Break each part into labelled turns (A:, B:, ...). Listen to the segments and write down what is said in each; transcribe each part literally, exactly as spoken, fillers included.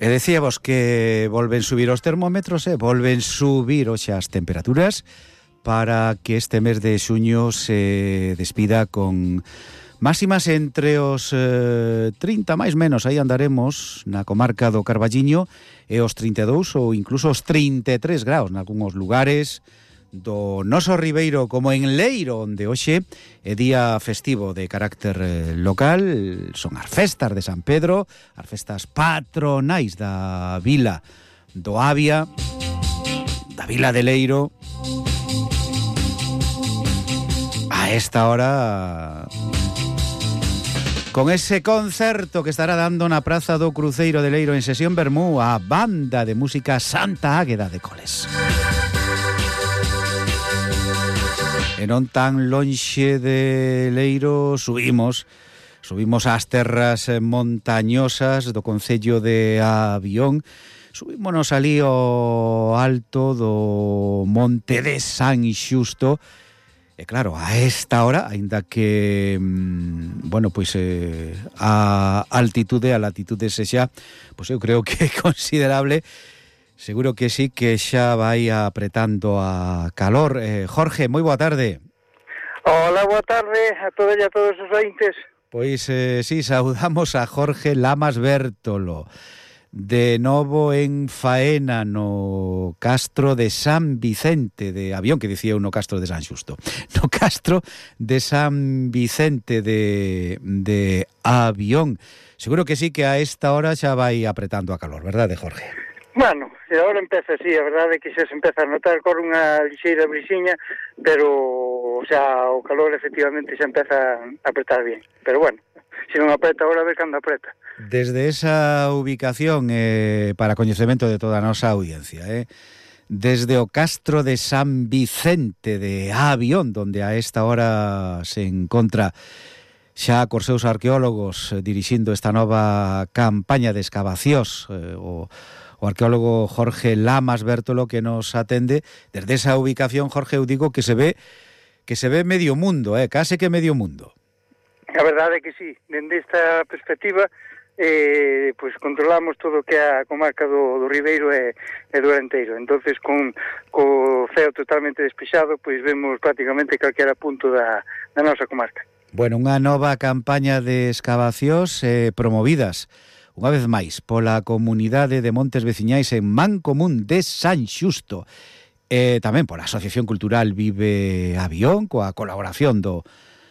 A: E decíamos que volven subir os termómetros e volven subir hoxe as temperaturas para que este mes de xuño se despida con máximas entre os eh, trinta máis menos, aí andaremos na comarca do Carballiño, e os trinta e dous ou incluso os trinta e tres graus nalgúns lugares do noso Ribeiro, como en Leiro, onde hoxe é día festivo de carácter eh, local. Son as festas de San Pedro, as festas patronais da vila do Avia, da vila de Leiro. A esta hora, con ese concerto que estará dando na Praza do Cruceiro de Leiro en sesión vermú a banda de música Santa Águeda de Coles. E non tan lonxe de Leiro subimos subimos ás terras montañosas do concello de Avión. Subímonos ali ao alto do monte de San Xusto. E claro, a esta hora, aínda que bueno, pois eh, a altitude, a latitude sexa, pois eu creo que é considerable. Seguro que sí, que xa vai apretando a calor. Eh, Jorge, moi boa tarde.
B: Hola, boa tarde a todos e a todos os ointes.
A: Pois eh, sí, saudamos a Jorge Lamas Bértolo, de novo en faena no Castro de San Vicente de Avión, que dicía eu no Castro de San Xusto, no Castro de San Vicente de, de Avión. Seguro que sí, que a esta hora xa vai apretando a calor, verdade, Jorge?
B: Bueno, e agora empeza así, a verdade é que xa se empeza a notar, corre unha lixeira brisiña, pero, o sea, o calor efectivamente xa empeza a apretar bien. Pero bueno, se non apreta agora, a ver cando apreta.
A: Desde esa ubicación, eh, para coñecemento de toda a nosa audiencia, eh, desde o Castro de San Vicente de Avión, donde a esta hora se encontra xa cos seus arqueólogos eh, dirixindo esta nova campaña de escavacións, eh, o o arqueólogo Jorge Lamas Bértolo, que nos atende. Desde esa ubicación, Jorge, eu digo que se ve que se ve medio mundo, eh, case que medio mundo.
B: A verdade é que sí, dende esta perspectiva, eh, pues controlamos todo o que é a comarca do, do Ribeiro e, e do Arenteiro. Entonces, con co ceo totalmente despexado, pois vemos prácticamente calquera punto da, da nosa comarca.
A: Bueno, unha nova campaña de excavacións eh, promovidas unha vez máis pola comunidade de Montes Veciñais en Mancomún de San Xusto, e tamén pola Asociación Cultural Vive Avión, coa colaboración do,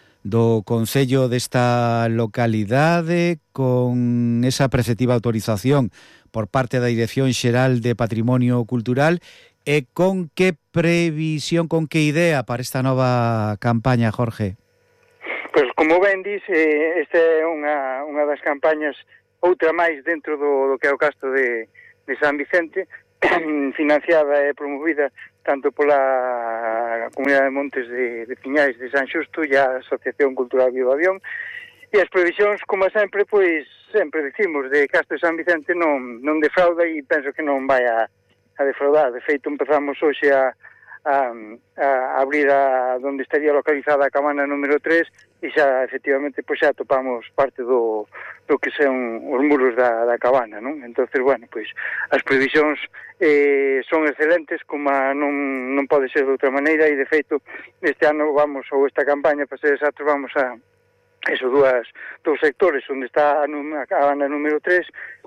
A: do Concello desta localidade, con esa preceptiva autorización por parte da Dirección Xeral de Patrimonio Cultural, e con que previsión, con que idea para esta nova campaña, Jorge?
B: Pois, como ben dis, eh, esta é unha, unha das campañas, outra máis dentro do, do que é o Castro de, de San Vicente, financiada e promovida tanto pola Comunidade de Montes de, de Piñais de San Xusto e a Asociación Cultural Viva Avión. E as previsións, como sempre, pois sempre dicimos, de Castro de San Vicente non, non defrauda, e penso que non vai a, a defraudar. De feito, empezamos hoxe a, a, a abrir a onde estaría localizada a cabana número tres, e xa, efectivamente, pois xa topamos parte do, do que son os muros da, da cabana, non? Entonces, bueno, pois as previsións eh, son excelentes, como non, non pode ser de outra maneira, e de feito este ano vamos, ou esta campaña, para ser exactos, vamos a esos dúas, dous sectores, onde está a, a cabana número tres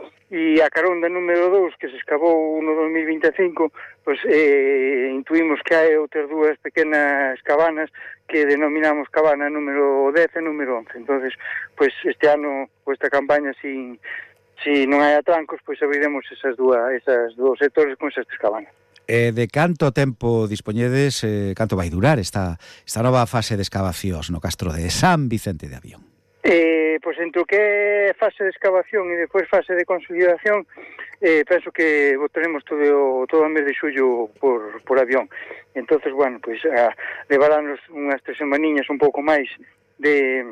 B: e a caronda número dous, que se escavou no dos mil vinte e cinco, pois eh, intuimos que hai outras dúas pequenas cabanas que denominamos cabana número dez e número once. Entonces, pois este ano, pois esta campaña, si, si non hai atrancos, pois abriremos esas dúas, esas dous sectores con esas tres cabanas.
A: Eh, de canto tempo dispoñedes, eh, canto vai durar esta, esta nova fase de excavacións no Castro de San Vicente de Avión?
B: Eh, pois entre o que é fase de excavación e depois fase de consolidación, eh, penso que o tenemos todo, todo o mes de xullo por, por Avión. Entonces, bueno, pois a, levaránnos unhas tres semaniñas un pouco máis de,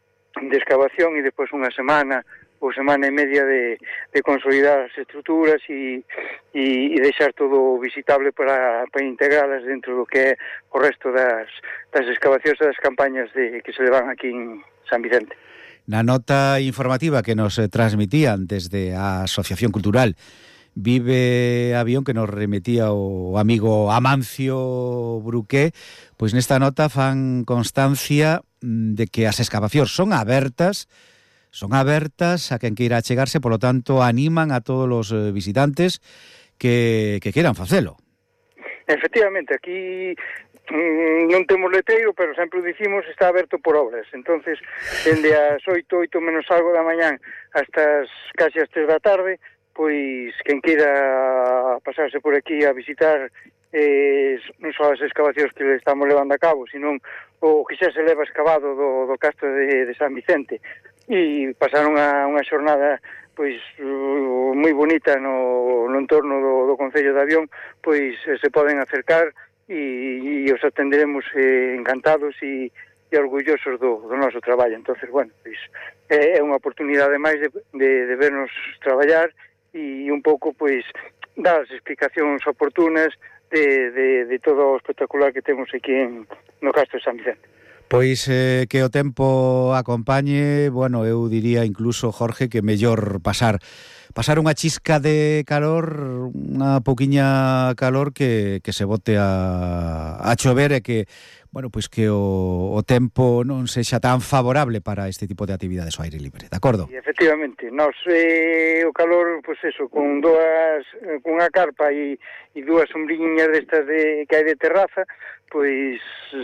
B: de excavación, e depois unha semana ou semana e media de, de consolidar as estruturas e, e, e deixar todo visitable para, para integralas dentro do que é o resto das, das excavacións e das campañas de, que se levan aquí en San Vicente.
A: Na nota informativa que nos eh, transmitían desde a Asociación Cultural Vive Avión, que nos remetía o amigo Amancio Bruqué, pois nesta nota fan constancia de que as excavacións son abertas, son abertas a quen queira achegarse, polo tanto animan a todos os visitantes que, que queiran facelo.
B: Efectivamente, aquí mm, non temos letreiro, pero sempre o dicimos, está aberto por obras. Entonces, dende as oito, oito menos algo da mañán hasta as, casi as tres da tarde, pois quen queira pasarse por aquí a visitar eh, non só as excavacións que le estamos levando a cabo, sino o que xa se leva excavado do, do castro de, de San Vicente, e pasar unha, unha xornada pois uh, moi bonita no, no entorno do, do Concello de Avión, pois eh, se poden acercar e, e os atenderemos eh, encantados e, e orgullosos do, do noso traballo. Entonces, bueno, pois, é, é unha oportunidade máis de, de, de vernos traballar e un pouco, pois, dar as explicacións oportunas de, de, de todo o espectacular que temos aquí en, no Castro de San Vicente.
A: Pois eh, que o tempo acompañe, bueno, eu diría incluso, Jorge, que mellor pasar pasar unha chisca de calor, unha pouquiña calor que, que se bote a, a chover e que, bueno, pois que o, o tempo non sexa tan favorable para este tipo de actividades ao aire libre, de acordo?
B: E, efectivamente, nos eh, o calor, pois eso, con dúas, con unha carpa e, e dúas sombriñas destas de, que hai de terraza, pois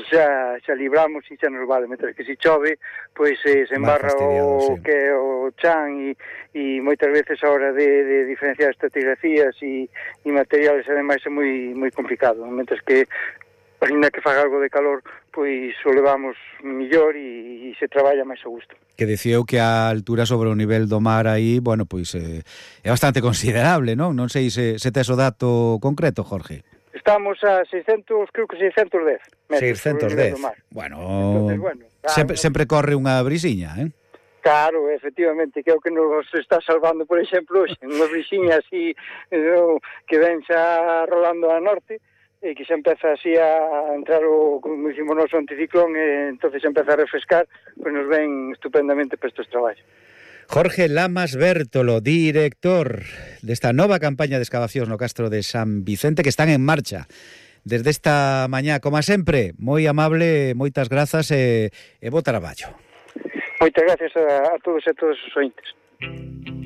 B: xa, xa libramos e xa nos vale, mentre que se chove, pois eh, se embarra o sí. que o chan e, e moitas veces a hora de, de diferenciar estratigrafías e, e materiales, ademais é moi moi complicado, mentre que ainda que faga algo de calor, pois o levamos millor e, e se traballa máis a gusto.
A: Que dicía eu que a altura sobre o nivel do mar aí, bueno, pois eh, é bastante considerable, non? Non sei se, se tes o dato concreto, Jorge.
B: Estamos a seiscentos, creo que seiscentos dez metros.
A: seiscentos dez. Bueno, Entonces, bueno sempre, sempre corre unha brisiña, eh?
B: Claro, efectivamente, que é o que nos está salvando, por exemplo, unha brisiña así, no, que ven xa rolando a norte, e que xa empeza así a entrar o, como dicimos nos, o anticiclón, e entonces xa empeza a refrescar, pois nos ven estupendamente para estes traballos.
A: Jorge Lamas Bértolo, director desta nova campaña de excavacións no Castro de San Vicente, que están en marcha desde esta mañá, como sempre, moi amable, moitas grazas e, e bo traballo.
B: Moitas gracias a, a todos e a todos os ointes.